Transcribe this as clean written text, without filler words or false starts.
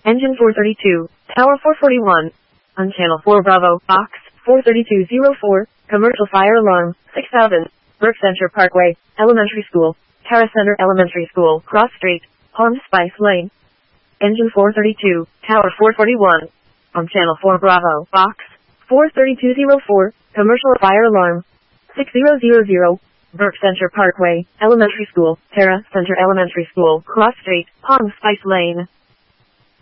Engine 432, Tower 441. On Channel 4 Bravo, Box 43204, Commercial Fire Alarm, 6000, Burke Center Parkway, Elementary School, Terra Center Elementary School, Cross Street, Palm Spice Lane. Engine 432, Tower 441. On Channel 4 Bravo, Box 43204, Commercial Fire Alarm, 6000, Burke Center Parkway, Elementary School, Terra Center Elementary School, Cross Street, Palm Spice Lane.